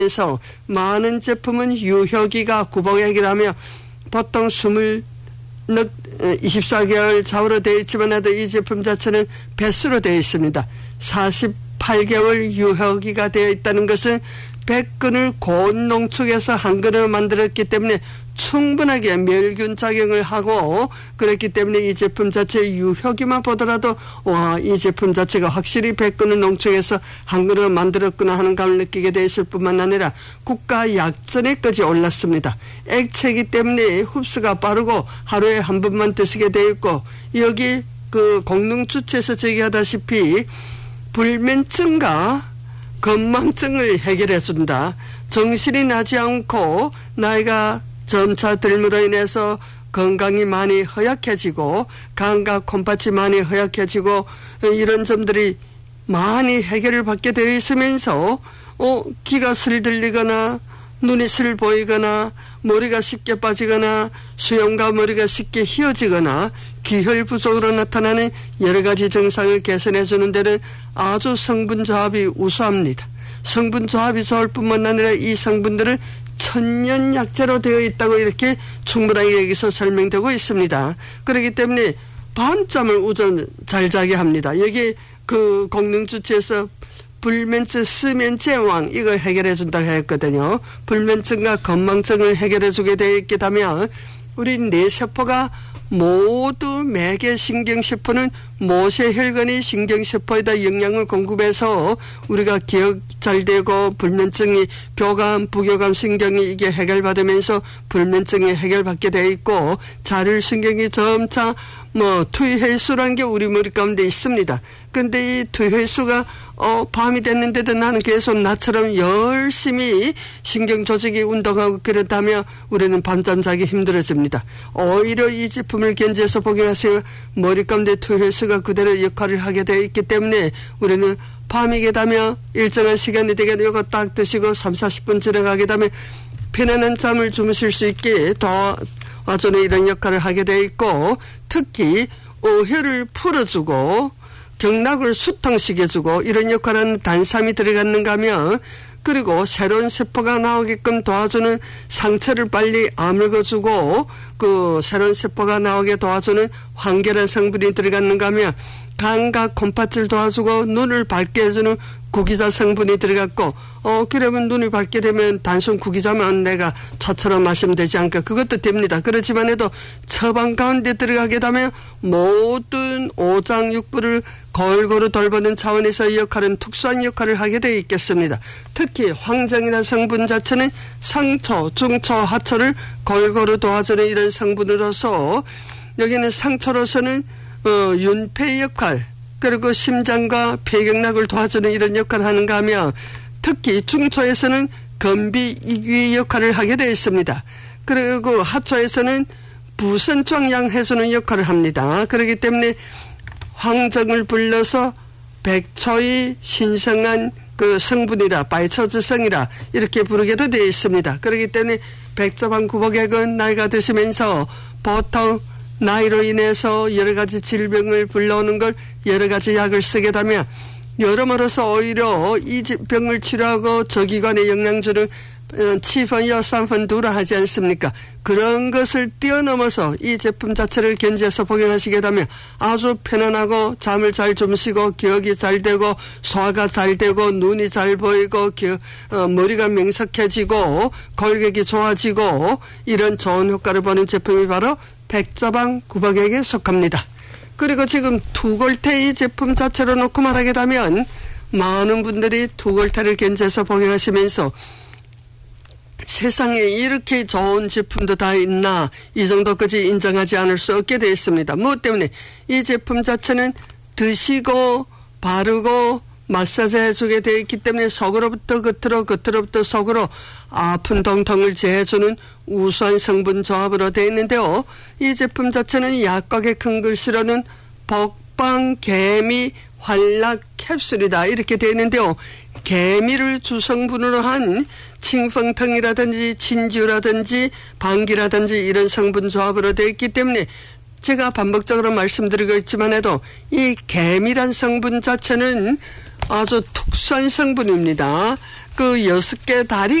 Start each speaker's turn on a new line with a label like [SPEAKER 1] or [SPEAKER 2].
[SPEAKER 1] 그래서 많은 제품은 유효기가 구복액이라며 보통 24개월 좌우로 되어 있지만 해도 이 제품 자체는 배수로 되어 있습니다. 48개월 유효기가 되어 있다는 것은 100근을 고온 농축해서 한 근을 만들었기 때문에 충분하게 멸균 작용을 하고 그렇기 때문에 이 제품 자체의 유효기만 보더라도 와, 이 제품 자체가 확실히 100근을 농축해서 한 근을 만들었구나 하는 감을 느끼게 돼 있을 뿐만 아니라 국가 약전에까지 올랐습니다. 액체이기 때문에 흡수가 빠르고 하루에 한 번만 드시게 되어 있고 여기 그 공농주체에서 제기하다시피 불면증과 건망증을 해결해 준다. 정신이 나지 않고 나이가 점차 들므로 인해서 건강이 많이 허약해지고 간과 콩팥이 많이 허약해지고 이런 점들이 많이 해결을 받게 되어 있으면서 귀가 슬 들리거나 눈이 슬 보이거나 머리가 쉽게 빠지거나 수염과 머리가 쉽게 휘어지거나 기혈 부족으로 나타나는 여러 가지 증상을 개선해 주는 데는 아주 성분 조합이 우수합니다. 성분 조합이 좋을 뿐만 아니라 이 성분들은 천년 약재로 되어 있다고 이렇게 충분하게 여기서 설명되고 있습니다. 그렇기 때문에 밤잠을 우선 잘 자게 합니다. 여기 그 공릉주체에서 불면증, 스면제왕 이걸 해결해 준다고 했거든요. 불면증과 건망증을 해결해 주게 되어 있게 되면 우리 뇌세포가 모두 매개 신경세포는 모세혈관이 신경세포에다 영양을 공급해서 우리가 기억 잘 되고 불면증이 교감, 부교감 신경이 이게 해결받으면서 불면증이 해결받게 되어 있고 자율신경이 점차 투혈수라는 게 우리 머리 가운데 있습니다. 근데 이 투혈수가 밤이 됐는데도 나는 계속 나처럼 열심히 신경 조직이 운동하고 그렇다면 우리는 밤잠 자기 힘들어집니다. 오히려 이 제품을 견지해서 복용하시면 머리 가운데 투혈수가 그대로 역할을 하게 되어 있기 때문에 우리는 밤이게 되면 일정한 시간이 되게 이거 딱 드시고 30-40분 지나가게 되면 편안한 잠을 주무실 수 있게 도와주는 이런 역할을 하게 되어 있고 특히 어혈을 풀어주고 경락을 수통시켜주고 이런 역할은 단삼이 들어갔는가 하면 그리고 새로운 세포가 나오게끔 도와주는 상처를 빨리 아물어주고 그 새로운 세포가 나오게 도와주는 황계란 성분이 들어갔는가 하면 간과 콩팥을 도와주고 눈을 밝게 해주는 구기자 성분이 들어갔고 그러면 눈이 밝게 되면 단순 구기자만 내가 차처럼 마시면 되지 않을까 그것도 됩니다. 그렇지만 해도 처방 가운데 들어가게 되면 모든 오장육부를 골고루 돌보는 차원에서 이 역할은 특수한 역할을 하게 되어 있겠습니다. 특히 황정이라는 성분 자체는 상초, 중초, 하초를 골고루 도와주는 이런 성분으로서 여기는 상초로서는 윤폐 역할 그리고 심장과 폐경락을 도와주는 이런 역할을 하는가 하면 특히 중초에서는 건비 이귀의 역할을 하게 되어 있습니다. 그리고 하초에서는 부선종양 해주는 역할을 합니다. 그렇기 때문에 황정을 불러서 백초의 신성한 그 성분이라 바이초즈성이라 이렇게 부르게도 되어 있습니다. 그렇기 때문에 백조방 구복액은 나이가 드시면서 보통 나이로 인해서 여러 가지 질병을 불러오는 걸 여러 가지 약을 쓰게 되면 여러모로서 오히려 이 병을 치료하고 저기관에 영양주는 치펀여 산펀두라 하지 않습니까? 그런 것을 뛰어넘어서 이 제품 자체를 견지해서 복용하시게 되면 아주 편안하고 잠을 잘 주무시고 기억이 잘 되고 소화가 잘 되고 눈이 잘 보이고 머리가 명석해지고 골격이 좋아지고 이런 좋은 효과를 보는 제품이 바로 백자방 구복액에 속합니다. 그리고 지금 투골태 이 제품 자체로 놓고 말하게 되면 많은 분들이 투골태를 견지해서 복용하시면서 세상에 이렇게 좋은 제품도 다 있나 이 정도까지 인정하지 않을 수 없게 되어 있습니다. 무엇 때문에 이 제품 자체는 드시고 바르고 마사지 해주게 되어 있기 때문에 속으로부터 겉으로 겉으로부터 속으로 아픈 통통을 제해주는 우수한 성분 조합으로 되어 있는데요. 이 제품 자체는 약곽에 큰 글씨로는 복방 개미 활락 캡슐이다 이렇게 되어 있는데요. 개미를 주성분으로 한 칭펑텅이라든지 진주라든지 방귀라든지 이런 성분 조합으로 되어 있기 때문에 제가 반복적으로 말씀드리고 있지만 해도 이 개미란 성분 자체는 아주 특수한 성분입니다. 그 6개 다리